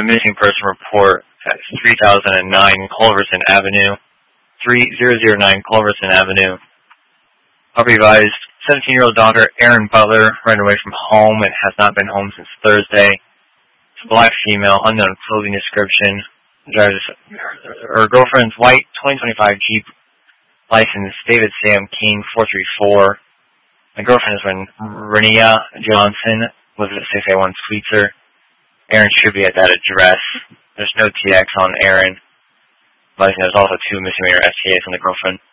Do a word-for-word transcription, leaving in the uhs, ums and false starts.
missing person report at three thousand nine Culverson Avenue, three thousand nine Culverson Avenue. Property advised, seventeen-year-old daughter Erin Butler ran away from home and has not been home since Thursday. It's a black female, unknown clothing description. Drives her girlfriend's white twenty twenty-five Jeep, license David Sam King four three four. My girlfriend is Renia Johnson, lives at six eighty-one Sweetser. Erin should be at that address. There's no T X on Erin. But there's also two misdemeanor S T As on the girlfriend.